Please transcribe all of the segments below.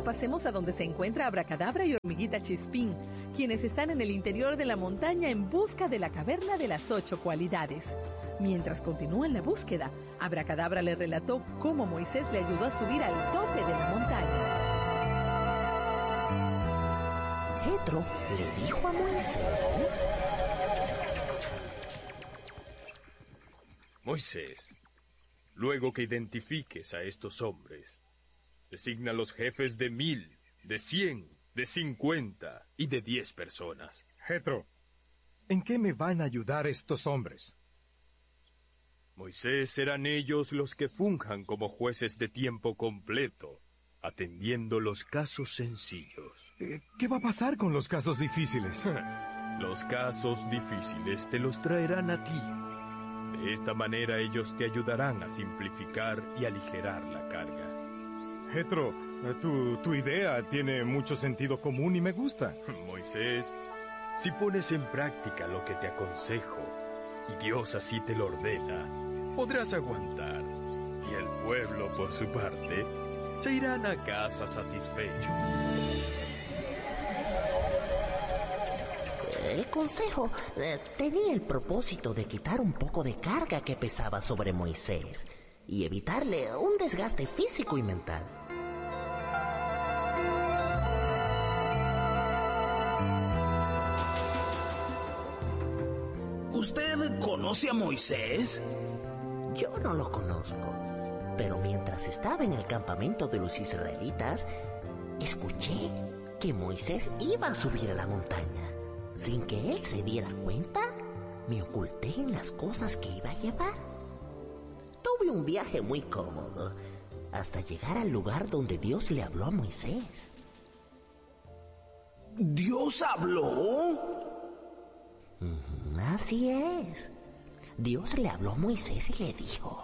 pasemos a donde se encuentra Abracadabra y Hormiguita Chispín, quienes están en el interior de la montaña en busca de la caverna de las 8 cualidades. Mientras continúan la búsqueda, Abracadabra le relató cómo Moisés le ayudó a subir al tope de la montaña. Jetro le dijo a Moisés: Moisés, luego que identifiques a estos hombres, designa los jefes de 1000, de 100, de 50 y de 10 personas. Jetro, ¿en qué me van a ayudar estos hombres? Moisés, serán ellos los que funjan como jueces de tiempo completo, atendiendo los casos sencillos. ¿Qué va a pasar con los casos difíciles? Los casos difíciles te los traerán a ti. De esta manera ellos te ayudarán a simplificar y aligerar la carga. Jetro, tu idea tiene mucho sentido común y me gusta. Moisés, si pones en práctica lo que te aconsejo, y Dios así te lo ordena, podrás aguantar. Y el pueblo, por su parte, se irán a casa satisfechos. El consejo tenía el propósito de quitar un poco de carga que pesaba sobre Moisés y evitarle un desgaste físico y mental. ¿Usted conoce a Moisés? Yo no lo conozco, pero mientras estaba en el campamento de los israelitas, escuché que Moisés iba a subir a la montaña. Sin que él se diera cuenta, me oculté en las cosas que iba a llevar. Tuve un viaje muy cómodo, hasta llegar al lugar donde Dios le habló a Moisés. ¿Dios habló? Así es. Dios le habló a Moisés y le dijo: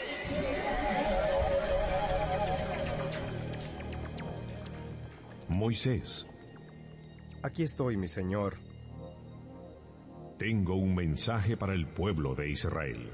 Moisés. Aquí estoy, mi señor. Tengo un mensaje para el pueblo de Israel.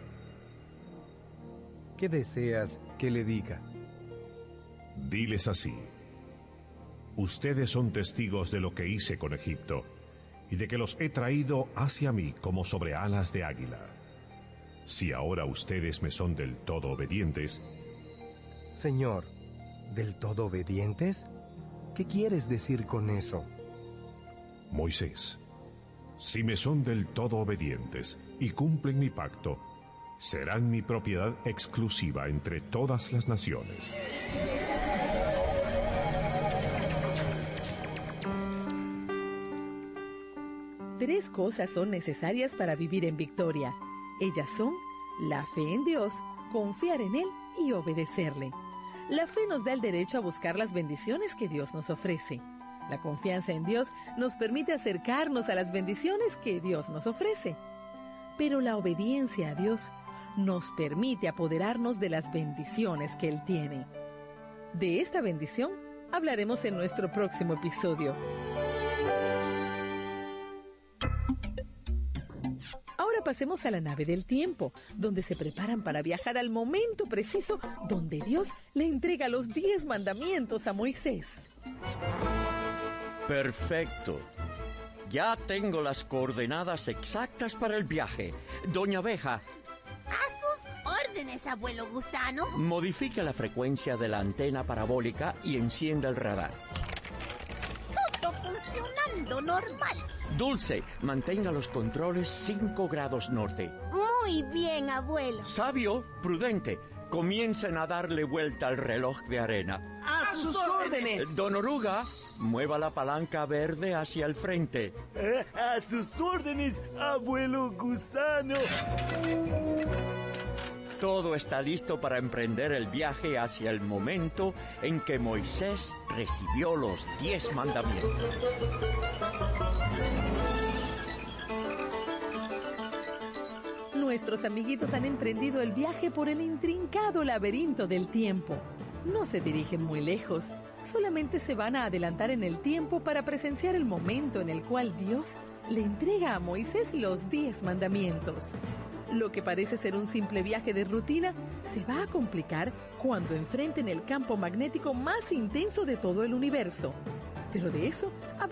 ¿Qué deseas que le diga? Diles así: ustedes son testigos de lo que hice con Egipto, y de que los he traído hacia mí como sobre alas de águila. Si ahora ustedes me son del todo obedientes... Señor, ¿del todo obedientes? ¿Qué quieres decir con eso? Moisés, si me son del todo obedientes y cumplen mi pacto, serán mi propiedad exclusiva entre todas las naciones. Tres cosas son necesarias para vivir en victoria. Ellas son la fe en Dios, confiar en Él y obedecerle. La fe nos da el derecho a buscar las bendiciones que Dios nos ofrece. La confianza en Dios nos permite acercarnos a las bendiciones que Dios nos ofrece. Pero la obediencia a Dios nos permite apoderarnos de las bendiciones que Él tiene. De esta bendición hablaremos en nuestro próximo episodio. Ahora pasemos a la nave del tiempo, donde se preparan para viajar al momento preciso donde Dios le entrega los 10 mandamientos a Moisés. Perfecto. Ya tengo las coordenadas exactas para el viaje. Doña Abeja. A sus órdenes, abuelo Gusano. Modifica la frecuencia de la antena parabólica y encienda el radar. Todo funcionando normal. Dulce, mantenga los controles 5 grados norte. Muy bien, abuelo. Sabio, prudente, comiencen a darle vuelta al reloj de arena. ¡A sus órdenes! Don Oruga, mueva la palanca verde hacia el frente. ¡A sus órdenes, abuelo Gusano! Todo está listo para emprender el viaje hacia el momento en que Moisés recibió los 10 mandamientos. Nuestros amiguitos han emprendido el viaje por el intrincado laberinto del tiempo. No se dirigen muy lejos, solamente se van a adelantar en el tiempo para presenciar el momento en el cual Dios le entrega a Moisés los 10 mandamientos. Lo que parece ser un simple viaje de rutina se va a complicar cuando enfrenten el campo magnético más intenso de todo el universo. Pero de eso